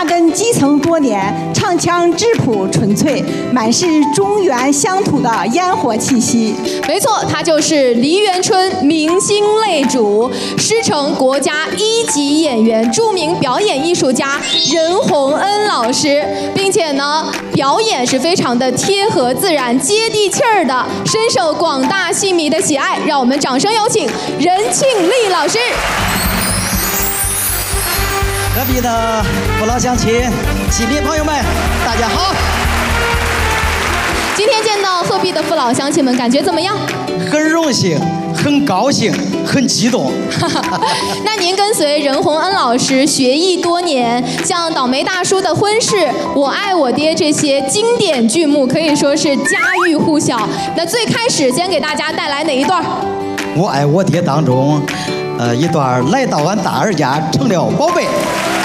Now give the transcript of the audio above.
扎根基层多年，唱腔质朴纯粹，满是中原乡土的烟火气息。 没错，他就是梨园春明星泪主，师承国家1级演员、著名表演艺术家任洪恩老师，并且呢，表演是非常的贴合自然、接地气儿的，深受广大戏迷的喜爱。让我们掌声有请任庆丽老师。 隔壁的父老乡亲、戏迷朋友们，大家好！ 今天见到鹤壁的父老乡亲们，感觉怎么样？ 很荣幸，很高兴，很激动。 那您跟随任洪恩老师学艺多年，像《倒霉大叔的婚事》《我爱我爹》这些经典剧目，可以说是家喻户晓。那最开始先给大家带来哪一段？ 我爱我爹当中，一段来到俺大儿家成了宝贝。